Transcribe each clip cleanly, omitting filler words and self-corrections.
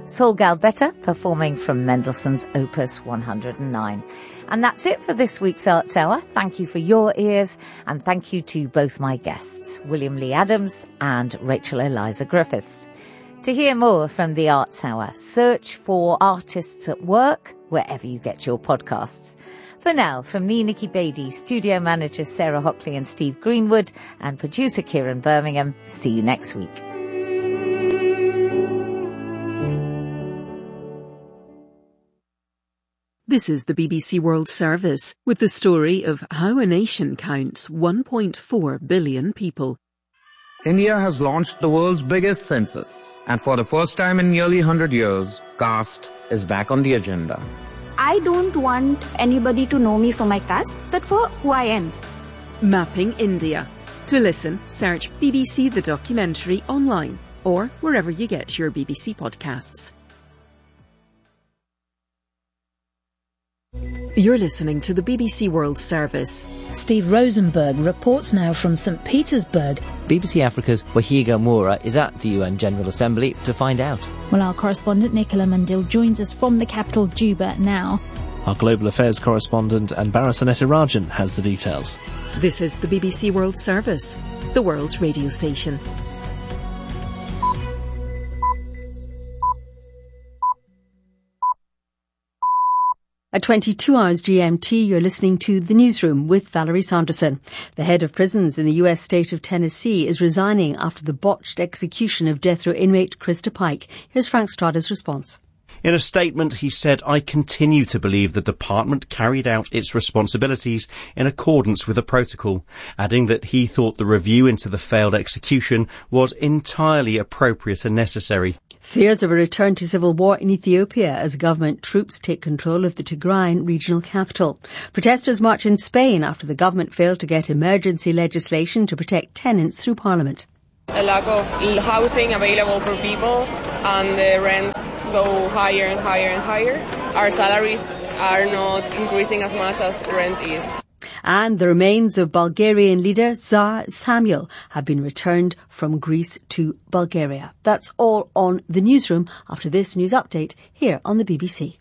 Saul Galbetta performing from Mendelssohn's Opus 109. And that's it for this week's Arts Hour. Thank you for your ears, and thank you to both my guests, William Lee Adams and Rachel Eliza Griffiths. To hear more from the Arts Hour, search for Artists at Work wherever you get your podcasts. For now, from me, Nikki Beattie, studio managers Sarah Hockley and Steve Greenwood, and producer Kieran Birmingham, see you next week. This is the BBC World Service with the story of how a nation counts 1.4 billion people. India has launched the world's biggest census, and for the first time in nearly 100 years, caste is back on the agenda. I don't want anybody to know me for my caste, but for who I am. Mapping India. To listen, search BBC The Documentary online or wherever you get your BBC podcasts. You're listening to the BBC World Service. Steve Rosenberg reports now from St. Petersburg. BBC Africa's Wahiga Moura is at the UN General Assembly to find out. Well, our correspondent Nicola Mandil joins us from the capital Juba now. Our Global Affairs correspondent Anbara Sanetarajan has the details. This is the BBC World Service, the world's radio station. At 22 hours GMT, you're listening to The Newsroom with Valerie Sanderson. The head of prisons in the US state of Tennessee is resigning after the botched execution of death row inmate Krista Pike. Here's Frank Strada's response. In a statement, he said, "I continue to believe the department carried out its responsibilities in accordance with the protocol," adding that he thought the review into the failed execution was entirely appropriate and necessary. Fears of a return to civil war in Ethiopia as government troops take control of the Tigrayan regional capital. Protesters march in Spain after the government failed to get emergency legislation to protect tenants through parliament. A lack of housing available for people, and the rents go higher and higher and higher. Our salaries are not increasing as much as rent is. And the remains of Bulgarian leader Tsar Samuel have been returned from Greece to Bulgaria. That's all on The Newsroom after this news update here on the BBC.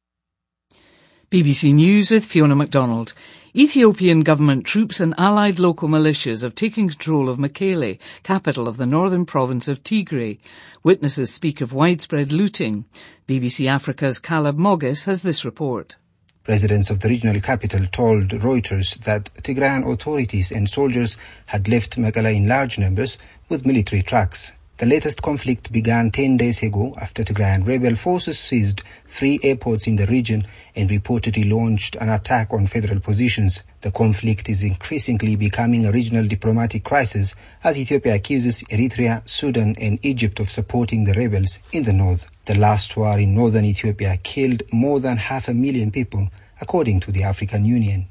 BBC News with Fiona MacDonald. Ethiopian government troops and allied local militias have taken control of Mekele, capital of the northern province of Tigray. Witnesses speak of widespread looting. BBC Africa's Caleb Mogis has this report. Residents of the regional capital told Reuters that Tigrayan authorities and soldiers had left Mekele in large numbers with military trucks. The latest conflict began 10 days ago after Tigrayan rebel forces seized 3 airports in the region and reportedly launched an attack on federal positions. The conflict is increasingly becoming a regional diplomatic crisis as Ethiopia accuses Eritrea, Sudan and Egypt of supporting the rebels in the north. The last war in northern Ethiopia killed more than 500,000 people, according to the African Union.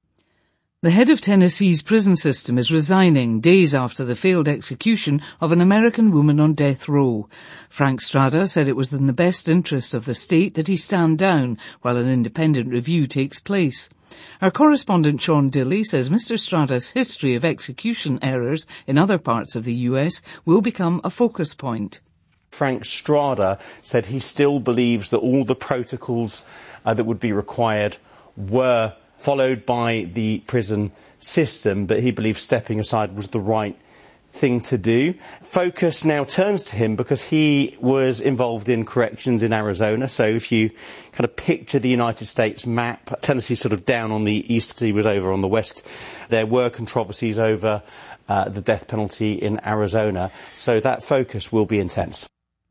The head of Tennessee's prison system is resigning days after the failed execution of an American woman on death row. Frank Strada said it was in the best interest of the state that he stand down while an independent review takes place. Our correspondent Sean Dilley says Mr. Strada's history of execution errors in other parts of the US will become a focus point. Frank Strada said he still believes that all the protocols that would be required were followed by the prison system, but he believes stepping aside was the right thing to do. Focus now turns to him because he was involved in corrections in Arizona. So if you kind of picture the United States map, Tennessee's sort of down on the east, he was over on the west. There were controversies over the death penalty in Arizona, so that focus will be intense.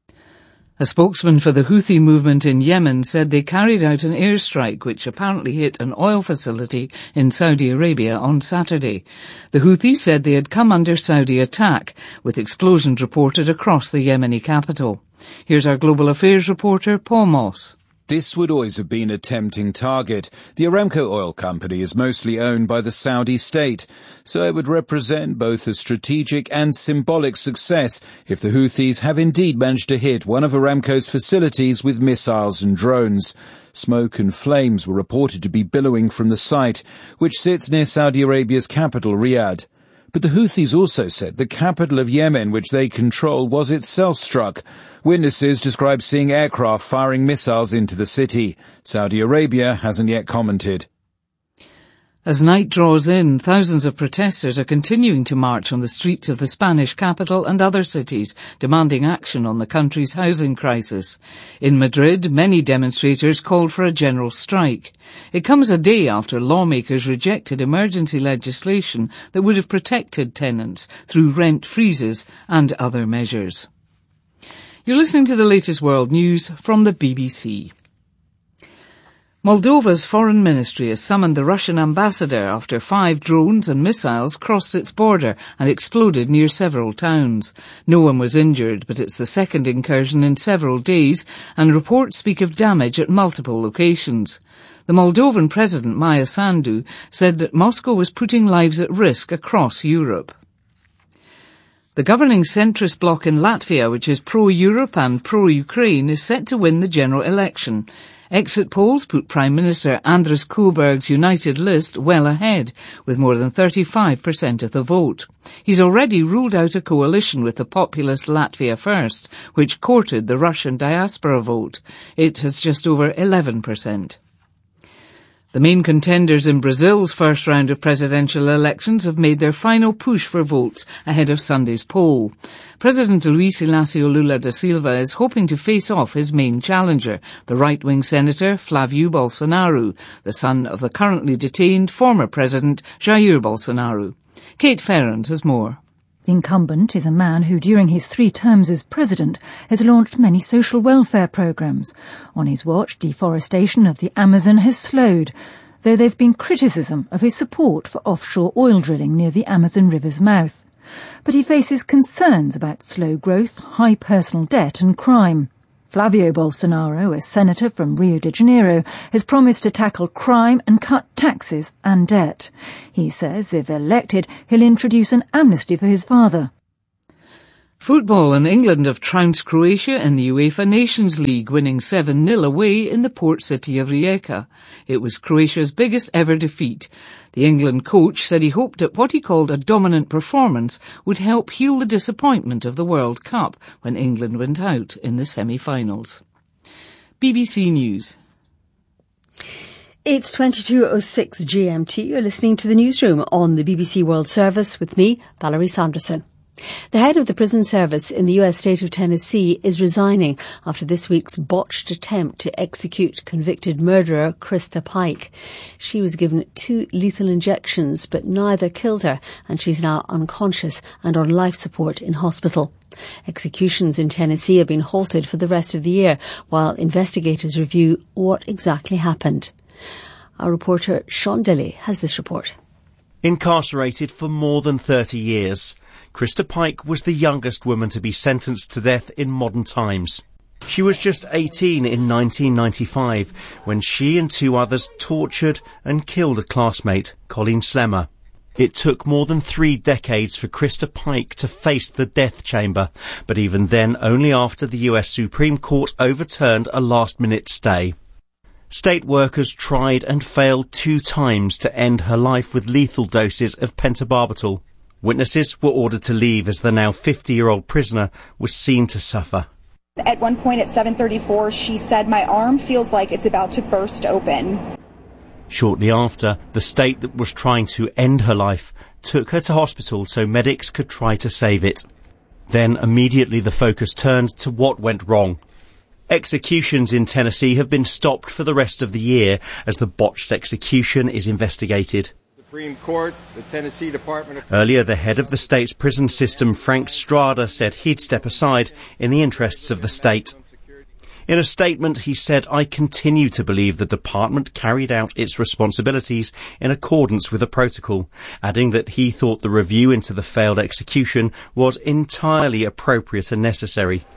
A spokesman for the Houthi movement in Yemen said they carried out an airstrike which apparently hit an oil facility in Saudi Arabia on Saturday. The Houthis said they had come under Saudi attack, with explosions reported across the Yemeni capital. Here's our Global Affairs reporter, Paul Moss. This would always have been a tempting target. The Aramco oil company is mostly owned by the Saudi state, so it would represent both a strategic and symbolic success if the Houthis have indeed managed to hit one of Aramco's facilities with missiles and drones. Smoke and flames were reported to be billowing from the site, which sits near Saudi Arabia's capital, Riyadh. But the Houthis also said the capital of Yemen, which they control, was itself struck. Witnesses describe seeing aircraft firing missiles into the city. Saudi Arabia hasn't yet commented. As night draws in, thousands of protesters are continuing to march on the streets of the Spanish capital and other cities, demanding action on the country's housing crisis. In Madrid, many demonstrators called for a general strike. It comes a day after lawmakers rejected emergency legislation that would have protected tenants through rent freezes and other measures. You're listening to the latest world news from the BBC. Moldova's foreign ministry has summoned the Russian ambassador after 5 drones and missiles crossed its border and exploded near several towns. No one was injured, but it's the second incursion in several days, and reports speak of damage at multiple locations. The Moldovan president, Maia Sandu, said that Moscow was putting lives at risk across Europe. The governing centrist bloc in Latvia, which is pro-Europe and pro-Ukraine, is set to win the general election. Exit polls put Prime Minister Andris Kulberg's United List well ahead, with more than 35% of the vote. He's already ruled out a coalition with the populist Latvia First, which courted the Russian diaspora vote. It has just over 11%. The main contenders in Brazil's first round of presidential elections have made their final push for votes ahead of Sunday's poll. President Luiz Inácio Lula da Silva is hoping to face off his main challenger, the right-wing senator Flávio Bolsonaro, the son of the currently detained former president Jair Bolsonaro. Kate Ferrand has more. The incumbent is a man who, during his 3 terms as president, has launched many social welfare programmes. On his watch, deforestation of the Amazon has slowed, though there's been criticism of his support for offshore oil drilling near the Amazon River's mouth. But he faces concerns about slow growth, high personal debt and crime. Flávio Bolsonaro, a senator from Rio de Janeiro, has promised to tackle crime and cut taxes and debt. He says if elected, he'll introduce an amnesty for his father. Football in England have trounced Croatia in the UEFA Nations League, winning 7-0 away in the port city of Rijeka. It was Croatia's biggest ever defeat. The England coach said he hoped that what he called a dominant performance would help heal the disappointment of the World Cup when England went out in the semi-finals. BBC News. It's 22:06 GMT. You're listening to the newsroom on the BBC World Service with me, Valerie Sanderson. The head of the prison service in the US state of Tennessee is resigning after this week's botched attempt to execute convicted murderer Krista Pike. She was given 2 lethal injections, but neither killed her, and she's now unconscious and on life support in hospital. Executions in Tennessee have been halted for the rest of the year, while investigators review what exactly happened. Our reporter Sean Dilley has this report. Incarcerated for more than 30 years, Krista Pike was the youngest woman to be sentenced to death in modern times. She was just 18 in 1995 when she and 2 others tortured and killed a classmate, Colleen Slemmer. It took more than 3 decades for Krista Pike to face the death chamber, but even then only after the US Supreme Court overturned a last-minute stay. State workers tried and failed 2 times to end her life with lethal doses of pentobarbital. Witnesses were ordered to leave as the now 50-year-old prisoner was seen to suffer. At one point at 7:34, she said, "My arm feels like it's about to burst open." Shortly after, the state that was trying to end her life took her to hospital so medics could try to save it. Then immediately the focus turned to what went wrong. Executions in Tennessee have been stopped for the rest of the year as the botched execution is investigated. Supreme Court, the Tennessee Department of... Earlier, the head of the state's prison system, Frank Strada, said he'd step aside in the interests of the state. In a statement, he said, "I continue to believe the department carried out its responsibilities in accordance with the protocol," adding that he thought the review into the failed execution was entirely appropriate and necessary.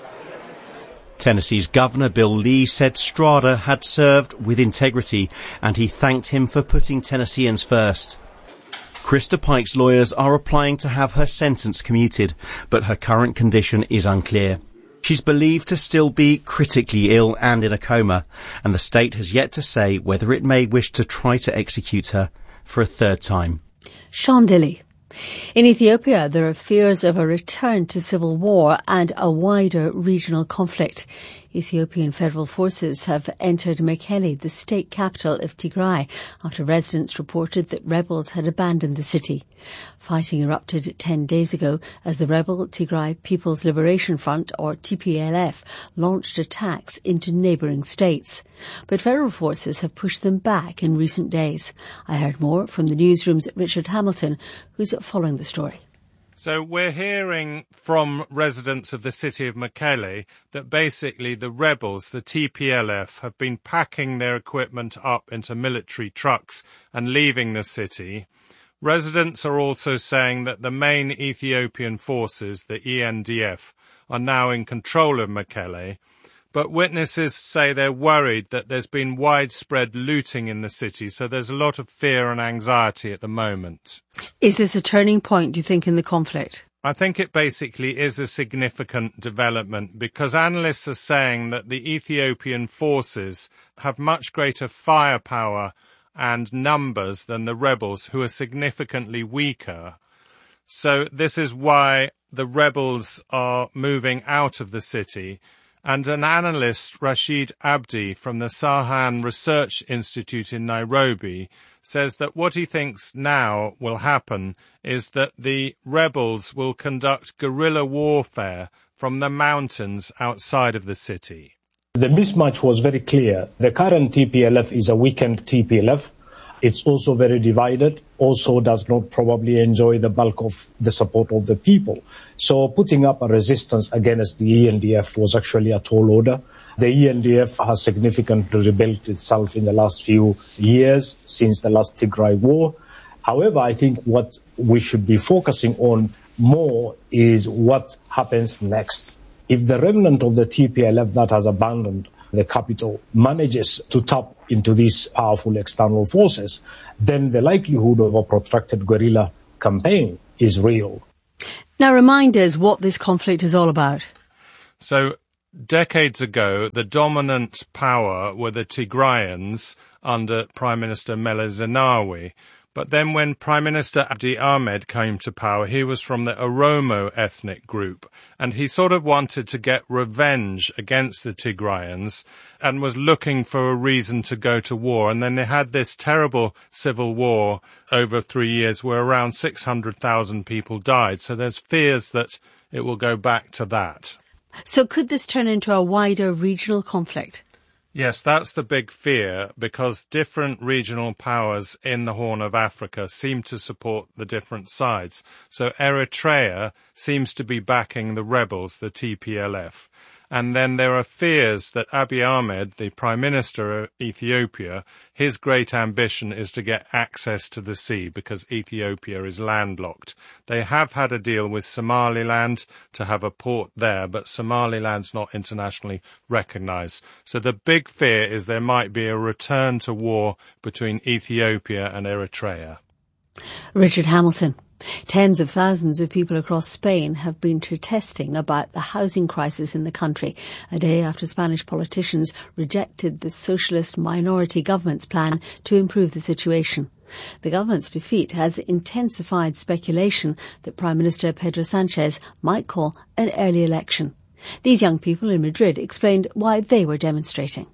Tennessee's Governor Bill Lee said Strada had served with integrity, and he thanked him for putting Tennesseans first. Krista Pike's lawyers are applying to have her sentence commuted, but her current condition is unclear. She's believed to still be critically ill and in a coma, and the state has yet to say whether it may wish to try to execute her for a 3rd time. Sean Dilley. In Ethiopia, there are fears of a return to civil war and a wider regional conflict. Ethiopian federal forces have entered Mekelle, the state capital of Tigray, after residents reported that rebels had abandoned the city. Fighting erupted 10 days ago as the rebel Tigray People's Liberation Front, or TPLF, launched attacks into neighbouring states. But federal forces have pushed them back in recent days. I heard more from the newsroom's Richard Hamilton, who's following the story. So we're hearing from residents of the city of Mekelle that basically the rebels, the TPLF, have been packing their equipment up into military trucks and leaving the city. Residents are also saying that the main Ethiopian forces, the ENDF, are now in control of Mekelle. But witnesses say they're worried that there's been widespread looting in the city, so there's a lot of fear and anxiety at the moment. Is this a turning point, do you think, in the conflict? I think it basically is a significant development because analysts are saying that the Ethiopian forces have much greater firepower and numbers than the rebels, who are significantly weaker. So this is why the rebels are moving out of the city. And an analyst, Rashid Abdi, from the Sahan Research Institute in Nairobi, says that what he thinks now will happen is that the rebels will conduct guerrilla warfare from the mountains outside of the city. The mismatch was very clear. The current TPLF is a weakened TPLF. It's also very divided, also does not probably enjoy the bulk of the support of the people. So putting up a resistance against the ENDF was actually a tall order. The ENDF has significantly rebuilt itself in the last few years since the last Tigray war. However, I think what we should be focusing on more is what happens next. If the remnant of the TPLF that has abandoned the capital manages to tap into these powerful external forces, then the likelihood of a protracted guerrilla campaign is real. Now remind us what this conflict is all about. So, decades ago, the dominant power were the Tigrayans under Prime Minister Meles Zenawi. But then when Prime Minister Abiy Ahmed came to power, he was from the Oromo ethnic group, and he sort of wanted to get revenge against the Tigrayans and was looking for a reason to go to war. And then they had this terrible civil war over 3 years where around 600,000 people died. So there's fears that it will go back to that. So could this turn into a wider regional conflict? Yes, that's the big fear, because different regional powers in the Horn of Africa seem to support the different sides. So Eritrea seems to be backing the rebels, the TPLF. And then there are fears that Abiy Ahmed, the Prime Minister of Ethiopia, his great ambition is to get access to the sea because Ethiopia is landlocked. They have had a deal with Somaliland to have a port there, but Somaliland's not internationally recognized. So the big fear is there might be a return to war between Ethiopia and Eritrea. Richard Hamilton. Tens of thousands of people across Spain have been protesting about the housing crisis in the country, a day after Spanish politicians rejected the socialist minority government's plan to improve the situation. The government's defeat has intensified speculation that Prime Minister Pedro Sanchez might call an early election. These young people in Madrid explained why they were demonstrating.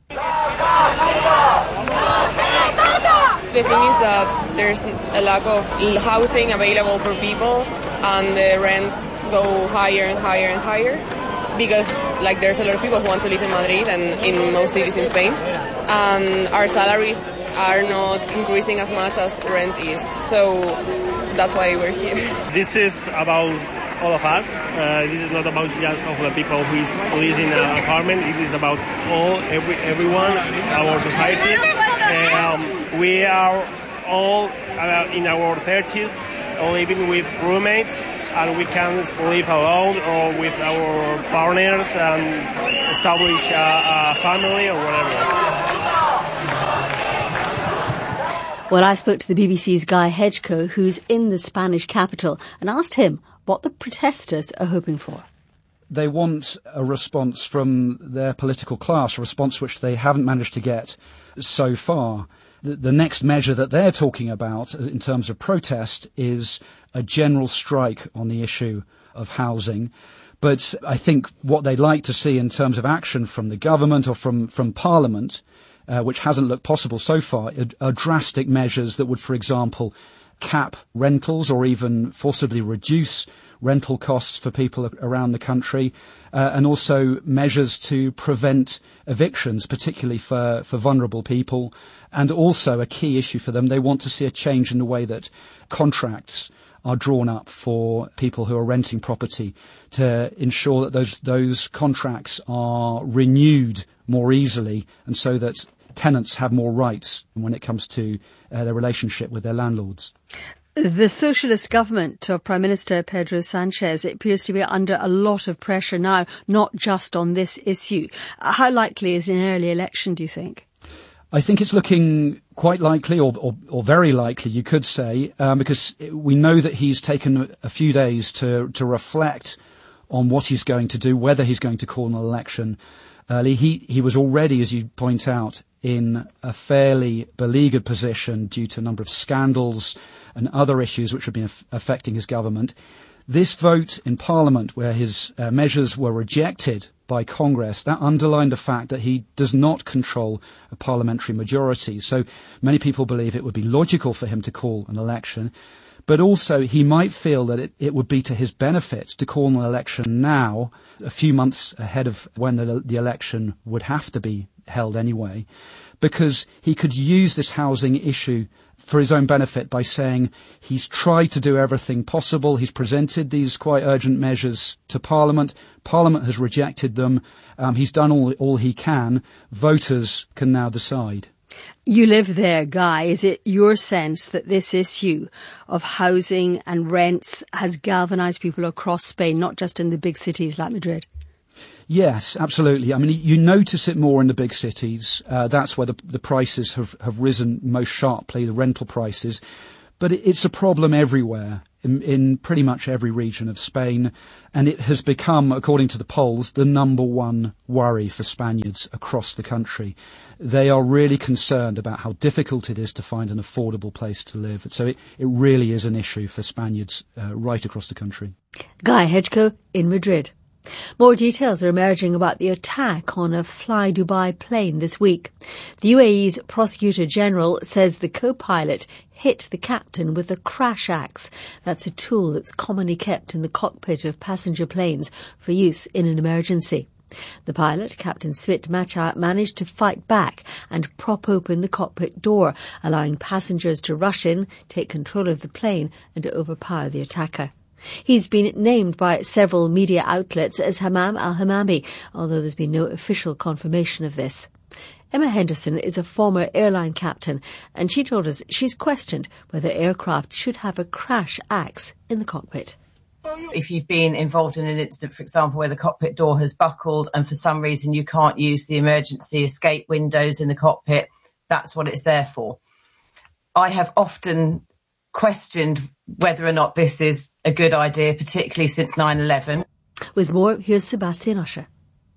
The thing is that there's a lack of housing available for people, and the rents go higher and higher and higher because there's a lot of people who want to live in Madrid and in most cities in Spain, and our salaries are not increasing as much as rent is. So that's why we're here. This is about all of us. This is not about just of the people who live in an apartment. It is about everyone, our society. We are all in our 30s, living with roommates, and we can live alone or with our partners and establish a family or whatever. Well, I spoke to the BBC's Guy Hedgecoe, who's in the Spanish capital, and asked him what the protesters are hoping for. They want a response from their political class, a response which they haven't managed to get so far. the next measure that they're talking about in terms of protest is a general strike on the issue of housing. But I think what they'd like to see in terms of action from the government or from Parliament, which hasn't looked possible so far, are drastic measures that would, for example, cap rentals or even forcibly reduce rental costs for people around the country, and also measures to prevent evictions, particularly for vulnerable people. And also a key issue for them, they want to see a change in the way that contracts are drawn up for people who are renting property to ensure that those contracts are renewed more easily, and so that tenants have more rights when it comes to their relationship with their landlords. The socialist government of Prime Minister Pedro Sanchez appears to be under a lot of pressure now, not just on this issue. How likely is an early election, do you think? I think it's looking quite likely, or very likely, you could say, because we know that he's taken a few days to reflect on what he's going to do, whether he's going to call an election early. He was already, as you point out, in a fairly beleaguered position due to a number of scandals and other issues which have been affecting his government. This vote in Parliament, where his measures were rejected by Congress, that underlined the fact that he does not control a parliamentary majority. So many people believe it would be logical for him to call an election, but also he might feel that it would be to his benefit to call an election now, a few months ahead of when the election would have to be held anyway, because he could use this housing issue for his own benefit by saying he's tried to do everything possible. He's presented these quite urgent measures to Parliament. Parliament has rejected them. He's done all he can. Voters can now decide. You live there, Guy. Is it your sense that this issue of housing and rents has galvanised people across Spain, not just in the big cities like Madrid? Yes, absolutely. I mean, you notice it more in the big cities. That's where the prices have risen most sharply, the rental prices. But it's a problem everywhere, in pretty much every region of Spain. And it has become, according to the polls, the number one worry for Spaniards across the country. They are really concerned about how difficult it is to find an affordable place to live. So it really is an issue for Spaniards right across the country. Guy Hedgecoe in Madrid. More details are emerging about the attack on a Fly Dubai plane this week. The UAE's Prosecutor General says the co-pilot hit the captain with a crash axe. That's a tool that's commonly kept in the cockpit of passenger planes for use in an emergency. The pilot, Captain Svit Macha, managed to fight back and prop open the cockpit door, allowing passengers to rush in, take control of the plane and overpower the attacker. He's been named by several media outlets as Hammam al-Hammami, although there's been no official confirmation of this. Emma Henderson is a former airline captain, and she told us she's questioned whether aircraft should have a crash axe in the cockpit. If you've been involved in an incident, for example, where the cockpit door has buckled and for some reason you can't use the emergency escape windows in the cockpit, that's what it's there for. I have often questioned whether or not this is a good idea, particularly since 9/11. With more, here's Sebastian Usher.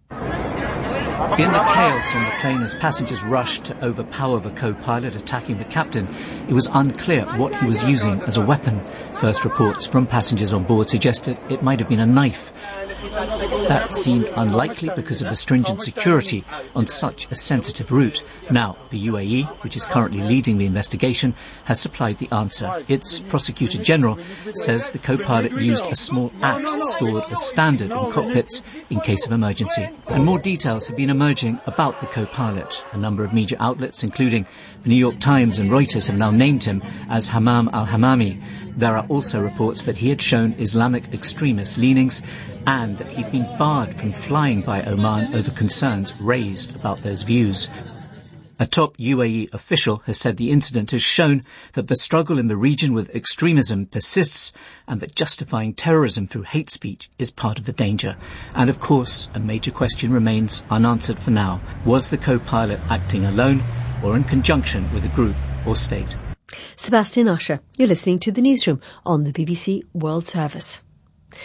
In the chaos on the plane as passengers rushed to overpower the co-pilot attacking the captain, it was unclear what he was using as a weapon. First reports from passengers on board suggested it might have been a knife. That seemed unlikely because of the stringent security on such a sensitive route. Now, the UAE, which is currently leading the investigation, has supplied the answer. Its Prosecutor General says the co-pilot used a small axe stored as standard in cockpits in case of emergency. And more details have been emerging about the co-pilot. A number of media outlets, including the New York Times and Reuters, have now named him as Hammam al-Hammami. There are also reports that he had shown Islamic extremist leanings and that he'd been barred from flying by Oman over concerns raised about those views. A top UAE official has said the incident has shown that the struggle in the region with extremism persists and that justifying terrorism through hate speech is part of the danger. And of course, a major question remains unanswered for now. Was the co-pilot acting alone or in conjunction with a group or state? Sebastian Usher, you're listening to The Newsroom on the BBC World Service.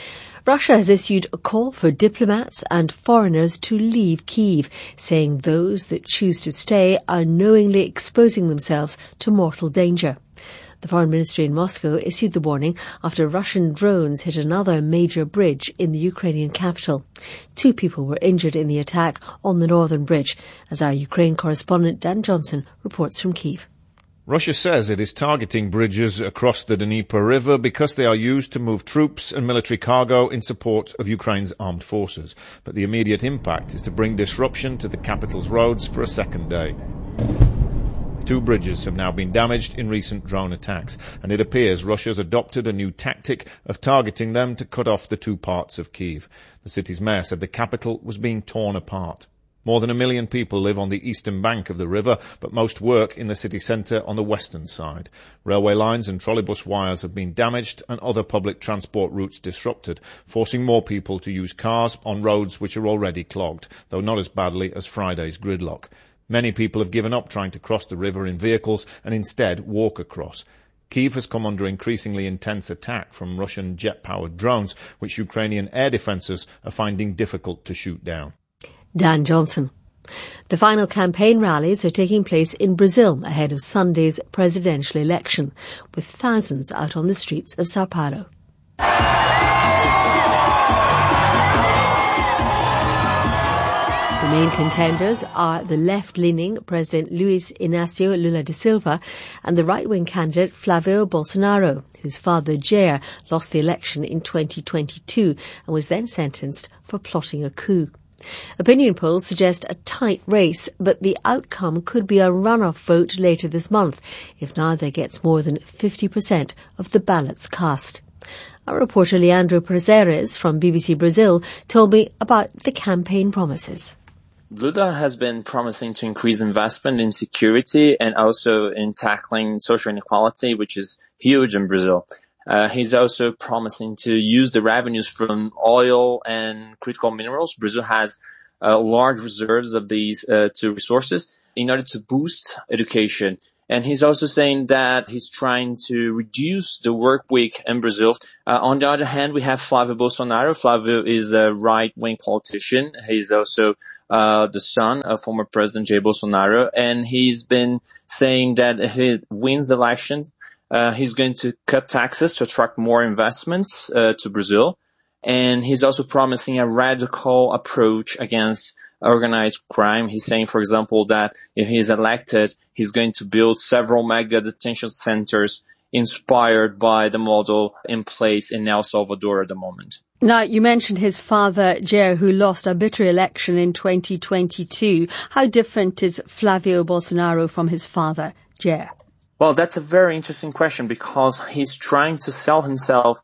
Russia has issued a call for diplomats and foreigners to leave Kyiv, saying those that choose to stay are knowingly exposing themselves to mortal danger. The Foreign Ministry in Moscow issued the warning after Russian drones hit another major bridge in the Ukrainian capital. 2 people were injured in the attack on the northern bridge, as our Ukraine correspondent Dan Johnson reports from Kyiv. Russia says it is targeting bridges across the Dnieper River because they are used to move troops and military cargo in support of Ukraine's armed forces. But the immediate impact is to bring disruption to the capital's roads for a second day. 2 bridges have now been damaged in recent drone attacks, and it appears Russia's adopted a new tactic of targeting them to cut off the 2 parts of Kyiv. The city's mayor said the capital was being torn apart. More than 1 million people live on the eastern bank of the river, but most work in the city centre on the western side. Railway lines and trolleybus wires have been damaged and other public transport routes disrupted, forcing more people to use cars on roads which are already clogged, though not as badly as Friday's gridlock. Many people have given up trying to cross the river in vehicles and instead walk across. Kyiv has come under increasingly intense attack from Russian jet-powered drones, which Ukrainian air defences are finding difficult to shoot down. Dan Johnson. The final campaign rallies are taking place in Brazil ahead of Sunday's presidential election, with thousands out on the streets of Sao Paulo. The main contenders are the left-leaning President Luiz Inácio Lula da Silva and the right-wing candidate Flávio Bolsonaro, whose father Jair lost the election in 2022 and was then sentenced for plotting a coup. Opinion polls suggest a tight race, but the outcome could be a runoff vote later this month if neither gets more than 50% of the ballots cast. Our reporter Leandro Prazeres from BBC Brazil told me about the campaign promises. Lula has been promising to increase investment in security and also in tackling social inequality, which is huge in Brazil. He's also promising to use the revenues from oil and critical minerals. Brazil has large reserves of these 2 resources in order to boost education. And he's also saying that he's trying to reduce the work week in Brazil. On the other hand, we have Flávio Bolsonaro. Flávio is a right-wing politician. He's also the son of former President Jair Bolsonaro. And he's been saying that if he wins the elections, he's going to cut taxes to attract more investments to Brazil. And he's also promising a radical approach against organized crime. He's saying, for example, that if he's elected, he's going to build several mega detention centers inspired by the model in place in El Salvador at the moment. Now, you mentioned his father, Jair, who lost a bitter election in 2022. How different is Flávio Bolsonaro from his father, Jair? Well, that's a very interesting question because he's trying to sell himself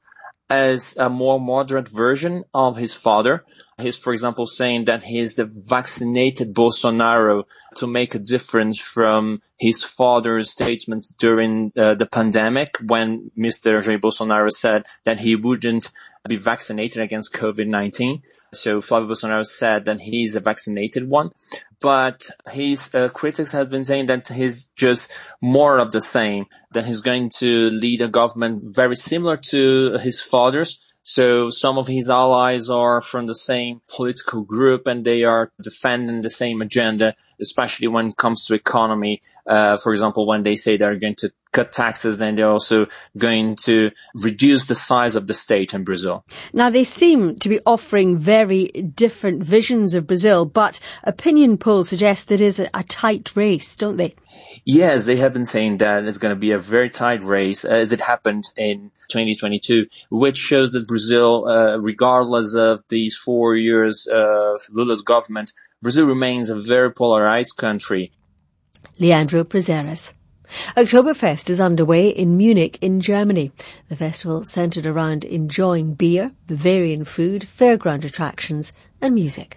as a more moderate version of his father. He's, for example, saying that he's the vaccinated Bolsonaro to make a difference from his father's statements during the pandemic when Mr. Jair Bolsonaro said that he wouldn't be vaccinated against COVID-19. So Flávio Bolsonaro said that he's a vaccinated one. But his critics have been saying that he's just more of the same, that he's going to lead a government very similar to his father's. So some of his allies are from the same political group and they are defending the same agenda, especially when it comes to economy. For example, when they say they're going to cut taxes, then they're also going to reduce the size of the state in Brazil. Now, they seem to be offering very different visions of Brazil, but opinion polls suggest that it is a tight race, don't they? Yes, they have been saying that it's going to be a very tight race, as it happened in 2022, which shows that Brazil, regardless of these 4 years of Lula's government, Brazil remains a very polarized country. Leandro Prazeres. Oktoberfest is underway in Munich in Germany. The festival centred around enjoying beer, Bavarian food, fairground attractions and music.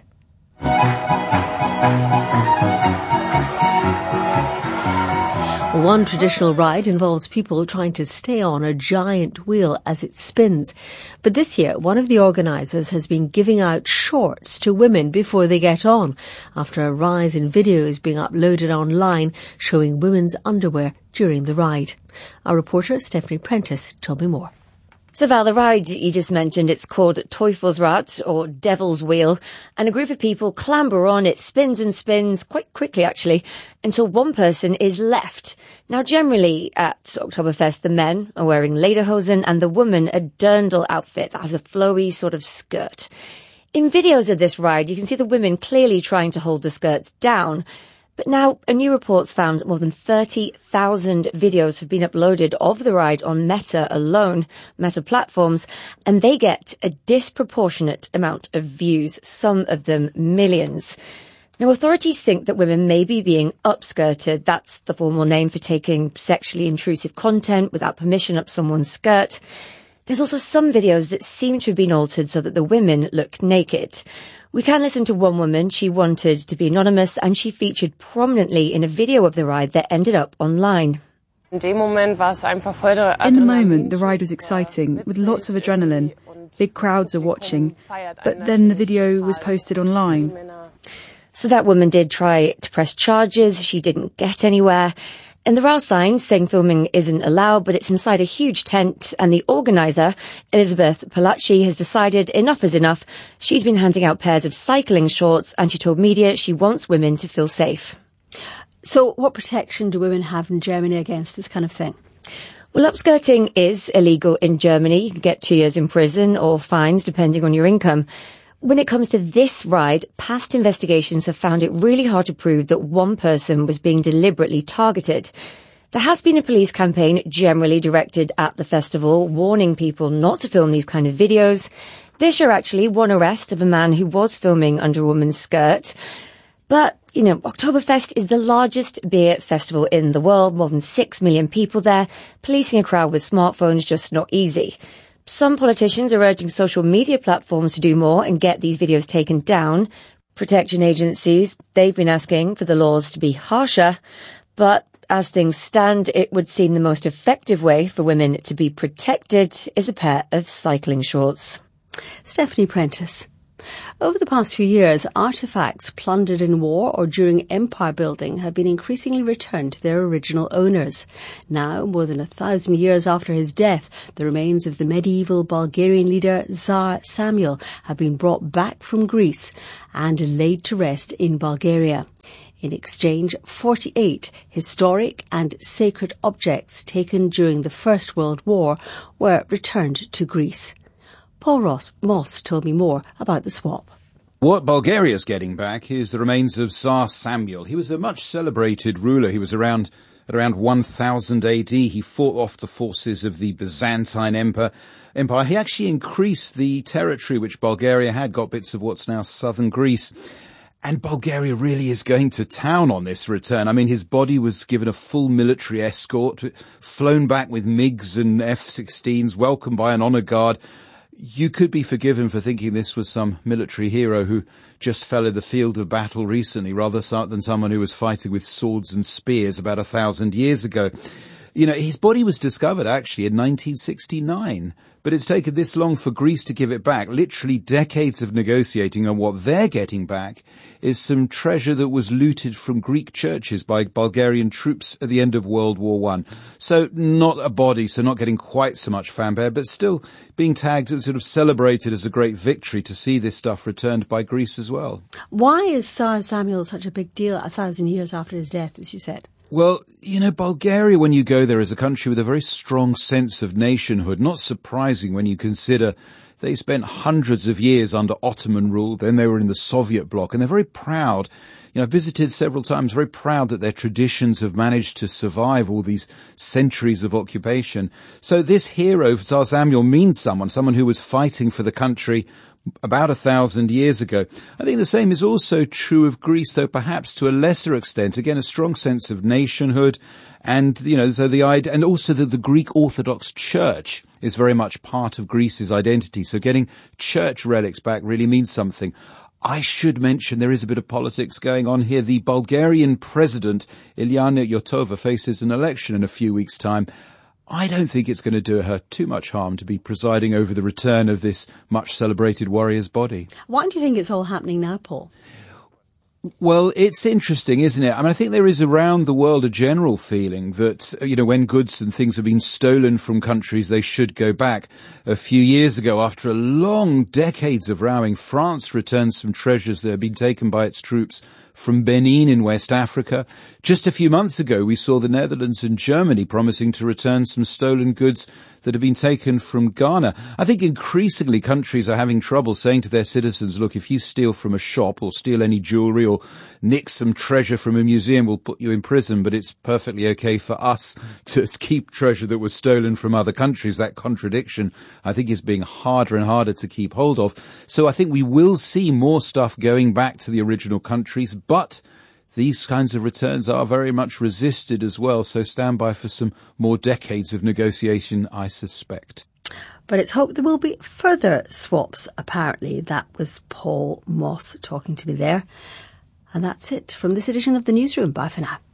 One traditional ride involves people trying to stay on a giant wheel as it spins. But this year, one of the organisers has been giving out shorts to women before they get on, after a rise in videos being uploaded online showing women's underwear during the ride. Our reporter, Stephanie Prentice, told me more. So Val, the ride you just mentioned, it's called Teufelsrad, or Devil's Wheel, and a group of people clamber on. It spins and spins quite quickly, actually, until one person is left. Now, generally at Oktoberfest, the men are wearing lederhosen and the woman a dirndl outfit that has a flowy sort of skirt. In videos of this ride, you can see the women clearly trying to hold the skirts down. But now, a new report's found more than 30,000 videos have been uploaded of the ride on Meta alone, Meta platforms, and they get a disproportionate amount of views, some of them millions. Now, authorities think that women may be being upskirted. That's the formal name for taking sexually intrusive content without permission up someone's skirt. There's also some videos that seem to have been altered so that the women look naked. We can listen to one woman. She wanted to be anonymous and she featured prominently in a video of the ride that ended up online. In the moment, the ride was exciting, with lots of adrenaline. Big crowds are watching. But then the video was posted online. So that woman did try to press charges. She didn't get anywhere. And there are signs saying filming isn't allowed, but it's inside a huge tent, and the organiser, Elizabeth Palacci, has decided enough is enough. She's been handing out pairs of cycling shorts, and she told media she wants women to feel safe. So what protection do women have in Germany against this kind of thing? Well, upskirting is illegal in Germany. You can get 2 years in prison or fines depending on your income. When it comes to this ride, past investigations have found it really hard to prove that one person was being deliberately targeted. There has been a police campaign generally directed at the festival, warning people not to film these kind of videos. This year, actually, one arrest of a man who was filming under a woman's skirt. But, Oktoberfest is the largest beer festival in the world, more than 6 million people there. Policing a crowd with smartphones just not easy. Some politicians are urging social media platforms to do more and get these videos taken down. Protection agencies, they've been asking for the laws to be harsher. But as things stand, it would seem the most effective way for women to be protected is a pair of cycling shorts. Stephanie Prentice. Over the past few years, artefacts plundered in war or during empire building have been increasingly returned to their original owners. Now, more than 1,000 years after his death, the remains of the medieval Bulgarian leader Tsar Samuel have been brought back from Greece and laid to rest in Bulgaria. In exchange, 48 historic and sacred objects taken during the First World War were returned to Greece. Paul Moss told me more about the swap. What Bulgaria's getting back is the remains of Tsar Samuel. He was a much celebrated ruler. He was around 1000 AD. He fought off the forces of the Byzantine Empire. He actually increased the territory which Bulgaria had, got bits of what's now southern Greece. And Bulgaria really is going to town on this return. I mean, his body was given a full military escort, flown back with MiGs and F-16s, welcomed by an honour guard. You could be forgiven for thinking this was some military hero who just fell in the field of battle recently, rather than someone who was fighting with swords and spears about 1,000 years ago. His body was discovered actually in 1969, but it's taken this long for Greece to give it back. Literally decades of negotiating, and what they're getting back is some treasure that was looted from Greek churches by Bulgarian troops at the end of World War I. So not a body, so not getting quite so much fanfare, but still being tagged and sort of celebrated as a great victory to see this stuff returned by Greece as well. Why is Tsar Samuel such a big deal 1,000 years after his death, as you said? Well, Bulgaria, when you go there, is a country with a very strong sense of nationhood. Not surprising when you consider they spent hundreds of years under Ottoman rule, then they were in the Soviet bloc, and they're very proud. I've visited several times, very proud that their traditions have managed to survive all these centuries of occupation. So this hero, Tsar Samuel, means someone who was fighting for the country about 1,000 years ago. I think the same is also true of Greece, though perhaps to a lesser extent. Again, a strong sense of nationhood, and so the idea, and also that the Greek Orthodox Church is very much part of Greece's identity. So getting church relics back really means something. I should mention there is a bit of politics going on here. The Bulgarian president, Ilyana Yotova, faces an election in a few weeks' time. I don't think it's going to do her too much harm to be presiding over the return of this much celebrated warrior's body. Why do you think it's all happening now, Paul? Well, it's interesting, isn't it? I mean, I think there is around the world a general feeling that, when goods and things have been stolen from countries, they should go back. A few years ago, after a long decades of rowing, France returned some treasures that had been taken by its troops from Benin in West Africa. Just a few months ago, we saw the Netherlands and Germany promising to return some stolen goods that have been taken from Ghana. I think increasingly countries are having trouble saying to their citizens, look, if you steal from a shop or steal any jewellery or nick some treasure from a museum, we'll put you in prison, but it's perfectly okay for us to keep treasure that was stolen from other countries. That contradiction, I think, is being harder and harder to keep hold of. So I think we will see more stuff going back to the original countries, but these kinds of returns are very much resisted as well, so stand by for some more decades of negotiation, I suspect. But it's hoped there will be further swaps, apparently. That was Paul Moss talking to me there. And that's it from this edition of the Newsroom. Bye for now.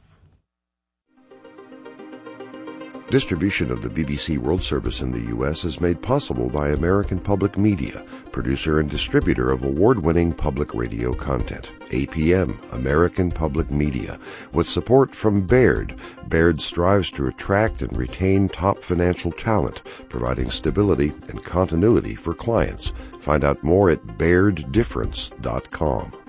Distribution of the BBC World Service in the U.S. is made possible by American Public Media, producer and distributor of award-winning public radio content. APM, American Public Media, with support from Baird. Baird strives to attract and retain top financial talent, providing stability and continuity for clients. Find out more at BairdDifference.com.